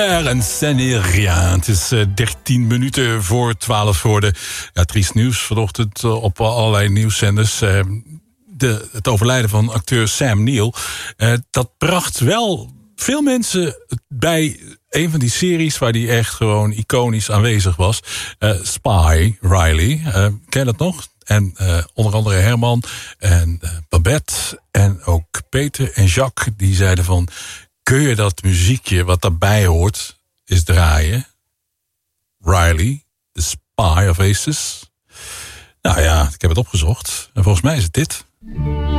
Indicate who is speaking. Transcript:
Speaker 1: En rien. Het is 13 minuten voor 12 geworden. Ja, triest nieuws vanochtend op allerlei nieuwszenders. Het overlijden van acteur Sam Neill. Dat bracht wel veel mensen bij een van die series waar hij echt gewoon iconisch aanwezig was. Spy, Riley. Ken je dat nog? En onder andere Herman en Babette en ook Peter en Jacques. Die zeiden van, kun je dat muziekje wat daarbij hoort eens draaien? Riley, The Spy of Aces. Nou ja, ik heb het opgezocht. En volgens mij is het dit.